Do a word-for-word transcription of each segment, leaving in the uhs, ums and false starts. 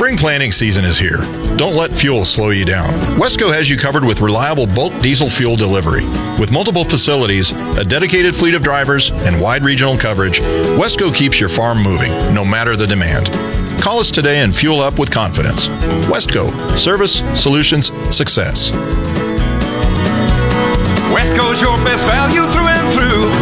Spring planting season is here. Don't let fuel slow you down. Wesco has you covered with reliable bulk diesel fuel delivery. With multiple facilities, a dedicated fleet of drivers, and wide regional coverage, Wesco keeps your farm moving, no matter the demand. Call us today and fuel up with confidence. Wesco. Service, solutions, success. Wesco's your best value through and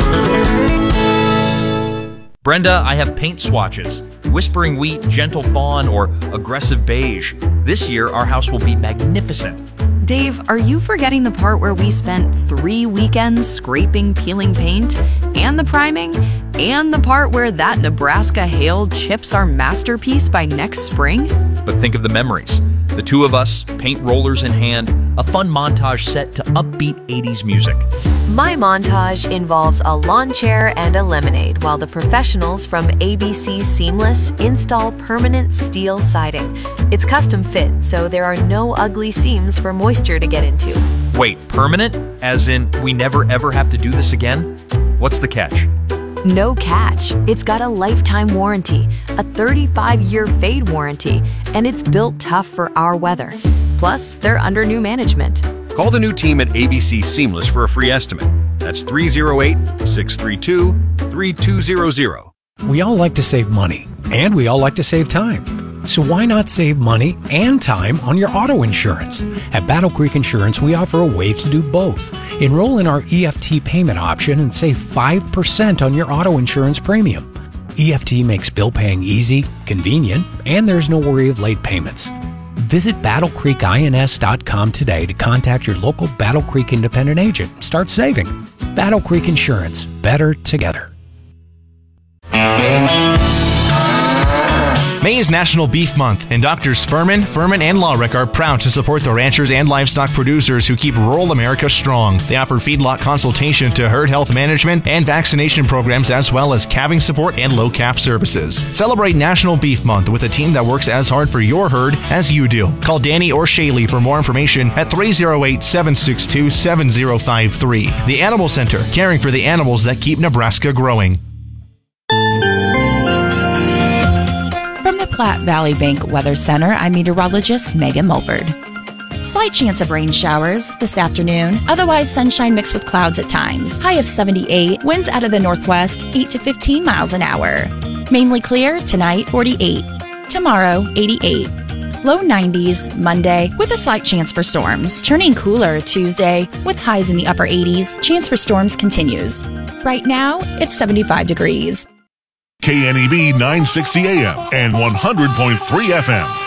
through. Brenda, I have paint swatches. Whispering Wheat, Gentle Fawn, or Aggressive Beige. This year, our house will be magnificent. Dave, are you forgetting the part where we spent three weekends scraping, peeling paint, and the priming, and the part where that Nebraska hail chips our masterpiece by next spring? But think of the memories. The two of us, paint rollers in hand, a fun montage set to upbeat eighties music. My montage involves a lawn chair and a lemonade, while the professionals from A B C Seamless install permanent steel siding. It's custom fit, so there are no ugly seams for moisture to get into. Wait, permanent? As in, we never ever have to do this again? What's the catch? No catch. It's got a lifetime warranty, a thirty-five year fade warranty, and it's built tough for our weather. Plus, they're under new management. Call the new team at A B C Seamless for a free estimate. That's three oh eight, six three two, three two zero zero. We all like to save money, and we all like to save time. So why not save money and time on your auto insurance? At Battle Creek Insurance, we offer a way to do both. Enroll in our E F T payment option and save five percent on your auto insurance premium. E F T makes bill paying easy, convenient, and there's no worry of late payments. Visit battle creek ins dot com today to contact your local Battle Creek independent agent and start saving. Battle Creek Insurance. Better together. May is National Beef Month, and Doctors Furman, Furman, and Lawrick are proud to support the ranchers and livestock producers who keep rural America strong. They offer feedlot consultation to herd health management and vaccination programs, as well as calving support and low calf services. Celebrate National Beef Month with a team that works as hard for your herd as you do. Call Danny or Shaylee for more information at three oh eight, seven six two, seven oh five three. The Animal Center, caring for the animals that keep Nebraska growing. From the Platte Valley Bank Weather Center, I'm meteorologist Megan Mulford. Slight chance of rain showers this afternoon, otherwise sunshine mixed with clouds at times. High of seventy-eight, winds out of the northwest, eight to fifteen miles an hour. Mainly clear, tonight forty-eight. Tomorrow, eighty-eight. Low nineties, Monday, with a slight chance for storms. Turning cooler Tuesday, with highs in the upper eighties. Chance for storms continues. Right now, it's seventy-five degrees. K N E B nine sixty A M and one hundred point three F M.